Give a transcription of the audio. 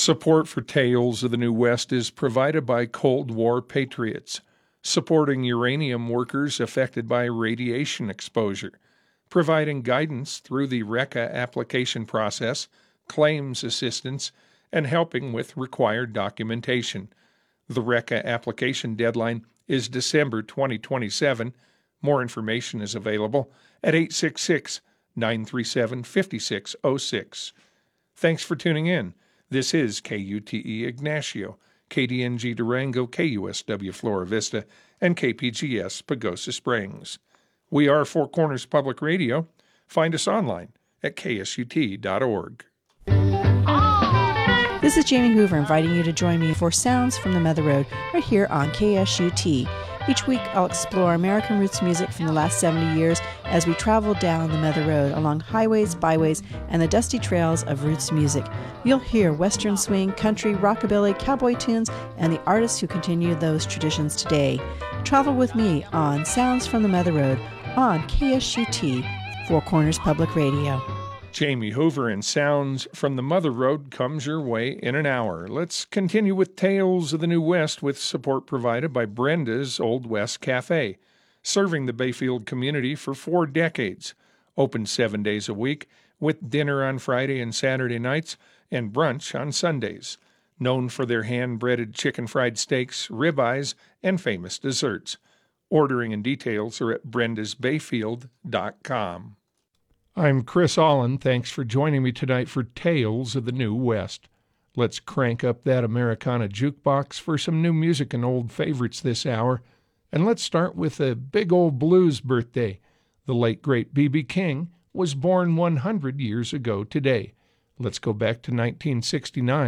Support for Tales of the New West is provided by Cold War Patriots, supporting uranium workers affected by radiation exposure, providing guidance through the RECA application process, claims assistance, and helping with required documentation. The RECA application deadline is December 2027. More information is available at 866-937-5606. Thanks for tuning in. This is KUTE Ignacio, KDNG Durango, KUSW Flora Vista, and KPGS Pagosa Springs. We are Four Corners Public Radio. Find us online at ksut.org. This is Jamie Hoover inviting you to join me for Sounds from the Mother Road right here on KSUT. Each week I'll explore American roots music from the last 70 years as we travel down the Mother Road along highways, byways, and the dusty trails of roots music. You'll hear Western swing, country, rockabilly, cowboy tunes, and the artists who continue those traditions today. Travel with me on Sounds from the Mother Road on KSUT, Four Corners Public Radio. Jamie Hoover and Sounds from the Mother Road comes your way in an hour. Let's continue with Tales of the New West with support provided by Brenda's Old West Cafe, serving the Bayfield community for 4 decades. Open 7 days a week with dinner on Friday and Saturday nights and brunch on Sundays. Known for their hand-breaded chicken fried steaks, ribeyes, and famous desserts. Ordering and details are at brendasbayfield.com. I'm Chris Allen. Thanks for joining me tonight for Tales of the New West. Let's crank up that Americana jukebox for some new music and old favorites this hour. And let's start with a big old blues birthday. The late great B.B. King was born 100 years ago today. Let's go back to 1969.